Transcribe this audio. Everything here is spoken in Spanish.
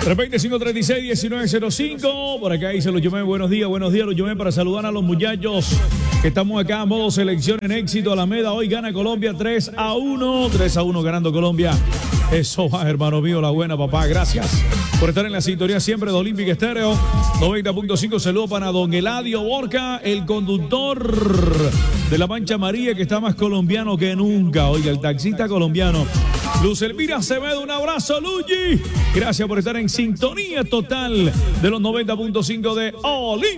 325-36-1905. Por acá dice los Yomé, buenos días, los Yomé, para saludar a los muchachos que estamos acá en modo selección en éxito. Alameda, hoy gana Colombia 3-1. 3-1 ganando Colombia. Eso va, hermano mío, la buena, papá. Gracias por estar en la sintonía siempre de Olímpica Estéreo 90.5. Saludo para don Eladio Borca, el conductor de la Mancha María, que está más colombiano que nunca. Oiga, el taxista colombiano. Luz Elvira Acevedo, un abrazo, Luigi. Gracias por estar en sintonía total de los 90.5 de Olímpica.